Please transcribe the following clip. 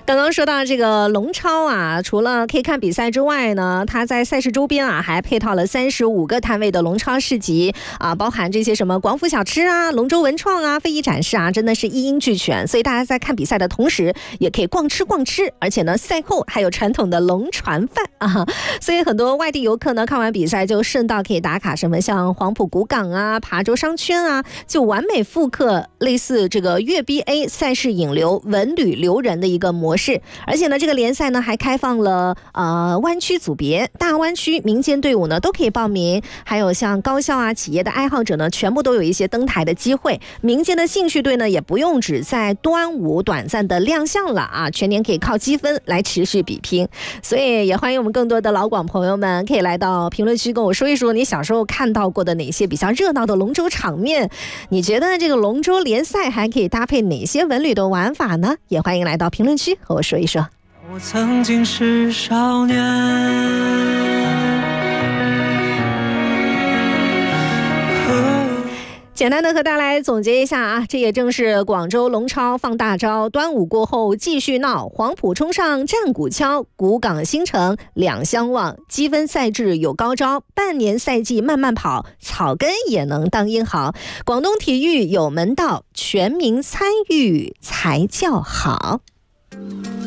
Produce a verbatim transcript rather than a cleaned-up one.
刚刚说到这个龙超啊，除了可以看比赛之外呢，它在赛事周边啊还配套了三十五个摊位的龙超市集啊，包含这些什么广府小吃啊、龙舟文创啊、非遗展示啊，真的是一应俱全。所以大家在看比赛的同时，也可以逛吃逛吃，而且呢，赛后还有传统的龙船饭啊。所以很多外地游客呢，看完比赛就顺道可以打卡什么像黄埔古港啊、琶洲商圈啊，就完美复刻类似这个粤 B A 赛事引流文旅留人的一个模式。而且呢，这个联赛呢还开放了呃湾区组别，大湾区民间队伍呢都可以报名，还有像高校啊、企业的爱好者呢，全部都有一些登台的机会。民间的兴趣队呢，也不用只在端午短暂的亮相了啊，全年可以靠积分来持续比拼。所以也欢迎我们更多的老广朋友们可以来到评论区跟我说一说，你小时候看到过的哪些比较热闹的龙舟场面？你觉得这个龙舟联赛还可以搭配哪些文旅的玩法呢？也欢迎来到评论区和我说一说。 我曾经是少年， 简单的和大家来总结一下啊，这也正是广州龙超放大招，端午过后继续闹，黄埔冲上战鼓敲，古港新城两相望，积分赛制有高招，半年赛季慢慢跑，草根也能当英豪，广东体育有门道，全民参与才叫好。